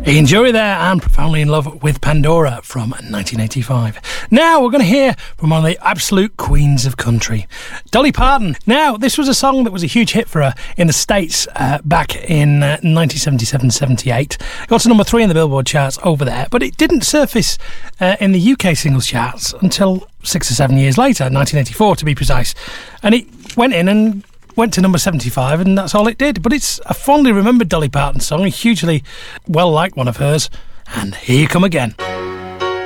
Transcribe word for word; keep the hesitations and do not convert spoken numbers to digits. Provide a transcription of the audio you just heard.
Ian Jury there, and Profoundly in Love with Pandora from nineteen eighty-five. Now we're going to hear from one of the absolute queens of country, Dolly Parton. Now, this was a song that was a huge hit for her in the States uh, back in uh, nineteen seventy-seven seventy-eight. Got to number three in the Billboard charts over there, but it didn't surface uh, in the U K singles charts until six or seven years later, nineteen eighty-four to be precise. And it went in and went to number seventy-five, and that's all it did. But it's a fondly remembered Dolly Parton song, a hugely well-liked one of hers. And here you come again.